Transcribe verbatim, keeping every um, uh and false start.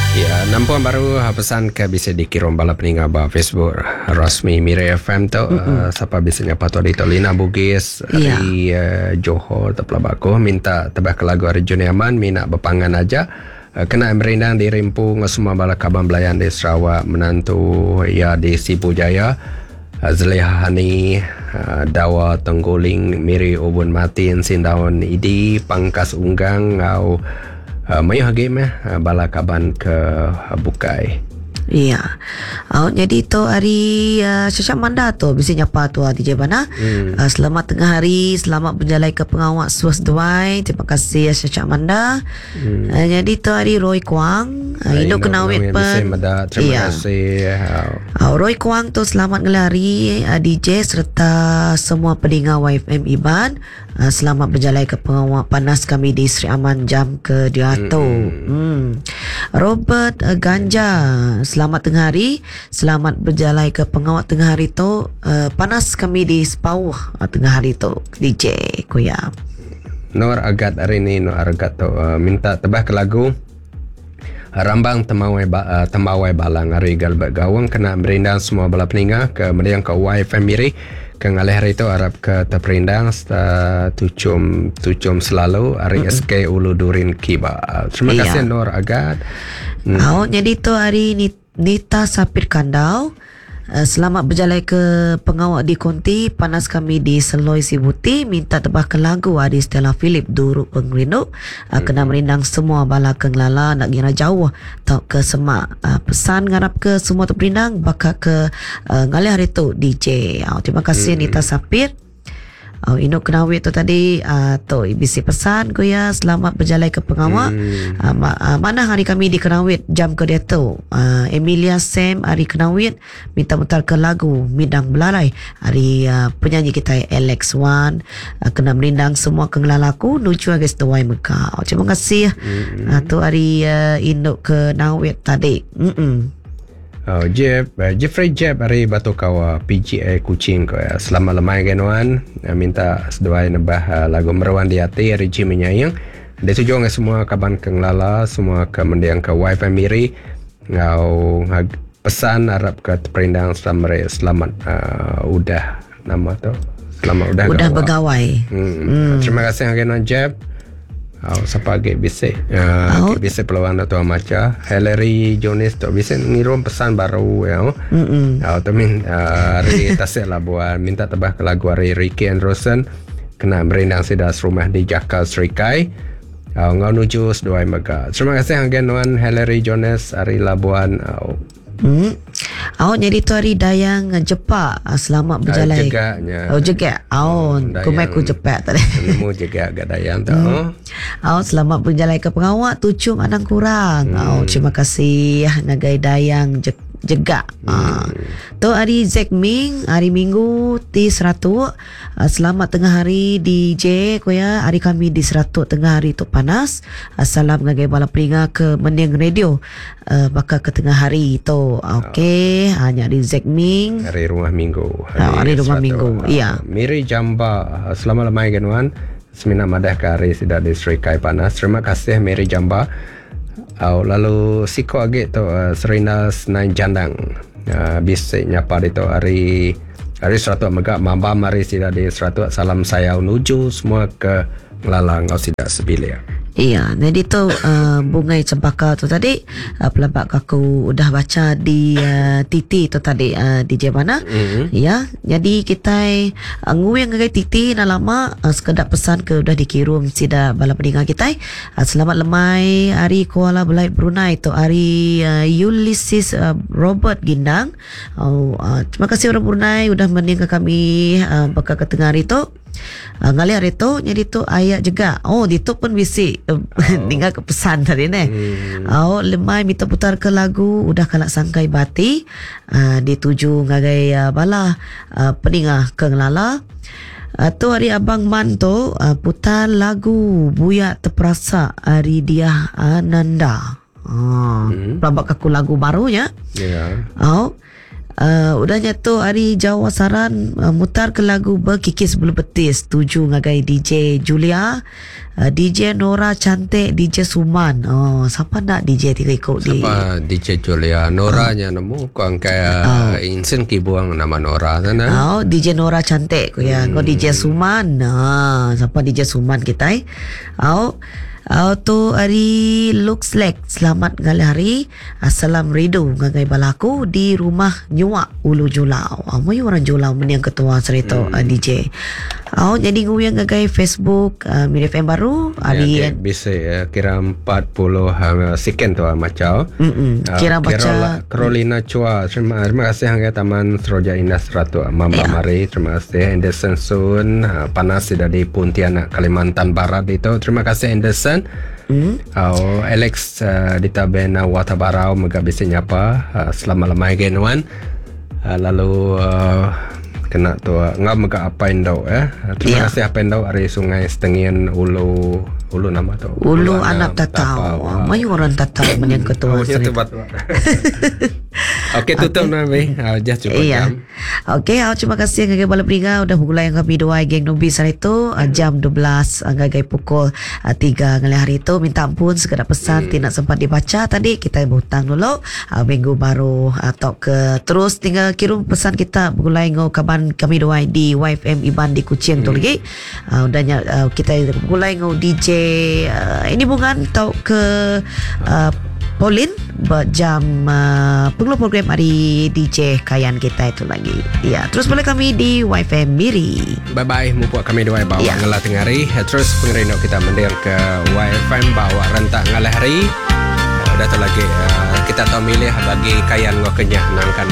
Ya, nampuan baru pesan ke bisa dikirim bala peninga ba Facebook rasmi Mira F M tu uh, siapa biasanya patut di Lina Bugis di uh, Johor teplah bako minta tebah ke lagu hari Juniaman mina berpangan aja uh, kena merindang di rimpung semua bala kaban belayan di Sarawak menantu ya di Sibu Jaya uh, Zelihani uh, Dawa Tengguling Miri Ubun Matin Sindawan Idi Pangkas Unggang au Uh, mayuh game uh, bala kaban ke uh, Bukai. Iya. Oh, jadi tu hari uh, Syasyak Manda tu bisa nyapa tu di Jebana. Hmm. Uh, selamat tengah hari, selamat berjalan ke pengawak Swas Duai. Terima kasih Syasyak Manda. Hmm. Uh, jadi tu hari Roy Kwang. Uh, Induk Kenawit pen. Terima iya. kasih. Uh, Roy Kwang tu selamat ngelari uh, D J serta semua pendengar Y F M Iban. Uh, selamat berjalan ke pengawak panas kami di Sri Aman jam ke dua tu. Hmm. Hmm. Robert uh, Ganja. Selamat tengah hari. Selamat berjalan ke pengawak tengah hari tu. Uh, panas kami di Sepauh uh, tengah hari tu. D J Kuya. Nur Agat hari ni Nur Agat tu uh, minta tebah ke lagu Rambang Temawai ba, uh, Temawai Balang hari Galbat Gawang kena merindang semua bala peninga ke meriang ke Y F M Miri ke ngalih hari tu harap ke terperindang uh, tucum tucum selalu hari mm-hmm. S K Ulu Durin Kiba. Terima iya. kasih Nur Agat. Hmm. Oh, jadi tu hari ni Nita Sapir Kandau. Uh, selamat berjalan ke pengawak di Konti. Panas kami di Seloi Sibuti. Minta tebahkan lagu Adi Stella Philip Duruk Pengrinduk. Uh, hmm. Kena merindang semua bala kenglala nak gira jauh tau ke semak. Uh, pesan ngarap ke semua terperindang bakal ke uh, ngalih hari tu D J. Uh, terima kasih hmm. Nita Sapir. Oh, Inuk Kenawit tu tadi uh, tu bisi pesan ko ya selamat berjalan ke pengawak. Hmm. Uh, ma- uh, mana hari kami di Kenawit jam ke dia tu. Uh, Emilia Sam hari Kenawit minta mutar ke lagu Midang Belalai. Hari uh, penyanyi kita Alex Wan uh, kena merindang semua kenglalaku nuju agak setuai Mekah. Oh, terima kasih. Hmm. Uh, tu hari uh, Inuk Kenawit tadi. Mm-mm. Oh, Jeff, uh, Jeffrey Jeff hari Batu Kawa P G A Kuching ko ya. Selamat lemai genuan uh, minta seduai nebah uh, lagu Meruan di Hati hari Jimmy Nyayang. Dia tujuh orang semua kaban kenglala semua ke mendiang ke Y F M Miri ngau uh, pesan harap ke terperindang selamat selamat uh, udah nama tu selamat udah udah bergawai. Hmm. Hmm. Terima kasih genuan Jeff. Oh, siapa lagi bisa uh, oh. bisa peluang tu macam Hillary Jones tu bisa ngirim pesan baru ya. Mm. Oh, tu min uh, hari tasik lah buat minta tebah ke lagu hari Ricky Anderson kena merindang sidas rumah di Jakarta Serikai. Oh, ngau nuju seduai mega. Terima kasih hanggenuan Hillary Jones hari Labuan. Oh. Hmm. Oh, jadi tu hari Dayang Jepak. Selamat berjalan. Uh, jegaknya. Oh, jegak. Oh, kumai ku Jepak tadi. Nemu jegak agak Dayang tu. Hmm. Oh, selamat berjalan ke pengawak. Tucum anang kurang. Hmm. Oh, terima kasih Nagai Dayang Jek Jegak. Hmm. Uh. Tu hari Zack Ming, hari Minggu di Seratuk. Uh, selamat tengah hari D J ko ya. Hari kami di Seratuk tengah hari tu panas. Uh, salam ngagai bala peringa ke Mending Radio. Uh, bakal ke tengah hari tu. Okey, oh. Hanya di Zack Ming. Hari rumah minggu. Hari, uh, hari rumah minggu. Iya. Uh, Miri Jamba. Selamat lemai genuan. Semina madah ke hari sidak di Serikai panas. Terima kasih Miri Jamba. Oh, lalu siko agi tu uh, Serina Senai Jandang uh, bisa nyapa di tu hari hari seratus megak mamba mari sidak di seratus salam saya nuju semua ke ngelalang au sidak sebilia. Iya, jadi tu uh, bungai cempaka tu tadi uh, pelabak aku udah baca di uh, Titi tu tadi uh, di Jebana. Mm-hmm. Ya, jadi kita uh, nguing ngai Titi dah lama uh, sekedar pesan ke udah dikirim sida bala pendengar kita. Uh, selamat lemai hari Kuala Belait Brunei tu hari uh, Ulysses uh, Robert Gindang. Uh, uh, terima kasih orang Brunei udah meninggal kami uh, bakal ke tengah hari tu. Uh, ngali hari tu jadi tu ayat juga. Oh, di tu pun bisi uh, oh. Tinggal ke pesan tadi ni. Hmm. Oh, lemai minta putar ke lagu udah kalak sangkai bati. Uh, dituju ngagai uh, bala uh, peningah ke ngelala. Uh, tu hari Abang Man tu uh, putar lagu Buya Terperasa hari dia Ananda. Oh, hmm. Pelabak aku lagu barunya. Ya. Yeah. Oh. Uh, udahnya tu hari Jawa Saran uh, mutar ke lagu Berkikis Bulu Betis. Tuju ngagai D J Julia, uh, D J Nora Cantik, D J Suman. Oh, siapa nak D J tiga ikut di? Siapa D J Julia? Nora nya nemu kau kayak insen kibuang nama Nora sana. Oh, D J Nora Cantik ko ya. Kau D J Suman. Nah, siapa D J Suman kita eh? Oh, oh tu hari looks like selamat ngali hari. Assalam ridu ngagai balaku di rumah Nyuak Ulu Julau. Oh, mau orang Julau men yang ketua cerita hmm. uh, D J. Oh, jadi nguyang ngagai Facebook uh, Miri F M baru hari ya, okay. Bisa ya, kira empat puluh uh, second tu uh, macau. Mm uh, kira baca Carola, Carolina Chua. Terima, terima kasih hangga Taman Seroja Indah Seratu Mama ya. Mari. Terima kasih Anderson Sun uh, panas dari Pontianak Kalimantan Barat itu. Terima kasih Anderson. Hmm. Oh, Alex uh, di Tabena Watabarau megabisi nyapa uh, selama-lama genuan. Uh, lalu uh, kena tu uh, ngap mega apain dau eh. Terima yeah. kasih apain dau dari Sungai Setengian Ulu Ulu nama tu. Ulu, Ulu anak tatau. Mayu orang tatau men yang ketua. Okey, tutup okay. Nabi. Uh, just cukup iya. jam. Okey, uh, terima kasih ngagai bala peringa udah mulai kami dua geng Nubi hari itu uh, jam dua belas uh, ngagai pukul uh, tiga ngali hari itu. Minta ampun segala pesan hmm. tidak sempat dibaca tadi. Kita berhutang dulu. Uh, minggu baru atau uh, ke terus tinggal kirim pesan kita mulai ngo kaban kami dua di Y F M Iban di Kuching hmm. tu lagi. Uh, udahnya uh, kita mulai ngo D J uh, ini bukan tau ke uh, Pauline berjam uh, pengeluh program hari D J Kayan kita itu lagi. Ya, terus boleh kami di Y F M Miri. Bye bye, mumpuk kami dua bawa ya. Ngalah tengari. Terus pengerino kita mendengar ke Y F M bawa rentak ngalah hari. Uh, udah tu lagi uh, kita tahu milih bagi Kayan ngok kenyah nangkan